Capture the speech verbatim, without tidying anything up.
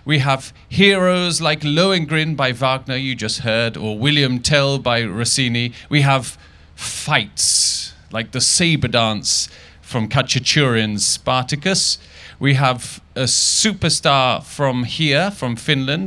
We have heroes like Lohengrin by Wagner, you just heard, or William Tell by Rossini. We have fights, like the saber dance from Khachaturian's Spartacus. We have a superstar from here, from Finland,